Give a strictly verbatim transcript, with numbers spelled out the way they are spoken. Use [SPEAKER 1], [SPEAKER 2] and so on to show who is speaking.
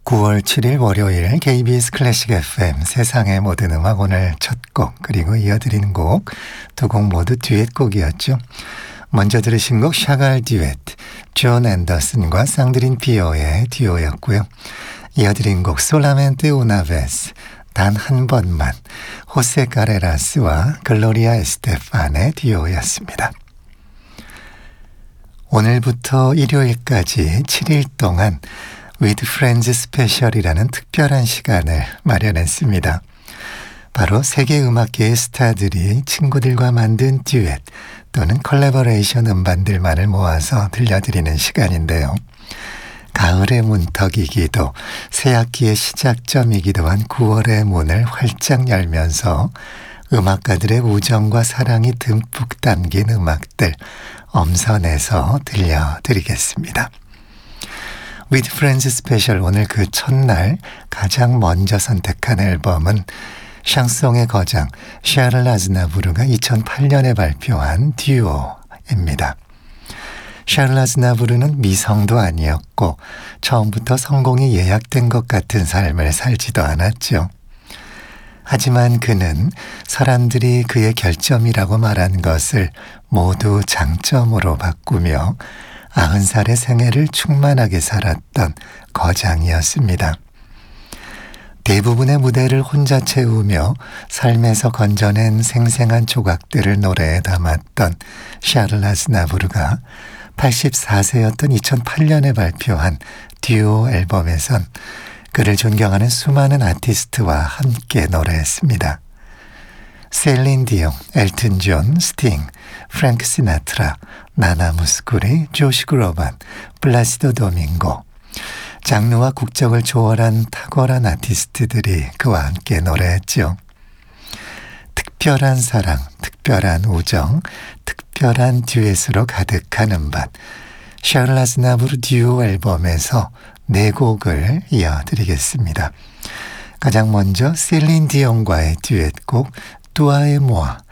[SPEAKER 1] 구월 칠일 월요일 케이비에스 클래식 에프엠 세상의 모든 음악 오늘 첫 곡 그리고 이어드린 곡 두 곡 모두 듀엣곡이었죠. 먼저 들으신 곡 샤갈 듀엣 존 앤더슨과 쌍드린 피오의 듀오였고요. 이어드린 곡 솔라멘트 우나베스 단 한 번만 호세 카레라스와 글로리아 에스테판의 듀오였습니다. 오늘부터 일요일까지 칠 일 동안 With Friends 스페셜이라는 특별한 시간을 마련했습니다. 바로 세계 음악계의 스타들이 친구들과 만든 듀엣 또는 컬래버레이션 음반들만을 모아서 들려드리는 시간인데요. 가을의 문턱이기도 새학기의 시작점이기도 한 구월의 문을 활짝 열면서 음악가들의 우정과 사랑이 듬뿍 담긴 음악들 엄선해서 들려드리겠습니다. With Friends 스페셜 오늘 그 첫날 가장 먼저 선택한 앨범은 샹송의 거장 샤를 아즈나부르가 이천팔 년에 발표한 듀오입니다. 샤를 아즈나부르는 미성도 아니었고 처음부터 성공이 예약된 것 같은 삶을 살지도 않았죠. 하지만 그는 사람들이 그의 결점이라고 말한 것을 모두 장점으로 바꾸며 아흔 살의 생애를 충만하게 살았던 거장이었습니다. 대부분의 무대를 혼자 채우며 삶에서 건져낸 생생한 조각들을 노래에 담았던 샤를 아즈나부르가 팔십사 세였던 이천팔 년에 발표한 듀오 앨범에선 그를 존경하는 수많은 아티스트와 함께 노래했습니다. 셀린 디옹, 엘튼 존, 스팅, 프랭크 시나트라, 나나 무스쿠리, 조시 그로반, 플라시도 도밍고, 장르와 국적을 초월한 탁월한 아티스트들이 그와 함께 노래했죠. 특별한 사랑, 특별한 우정, 특별한 듀엣으로 가득한 음반 샤를 아즈나부르 듀오 앨범에서 네 곡을 이어드리겠습니다. 가장 먼저 셀린 디옹과의 듀엣곡 뚜아에 모아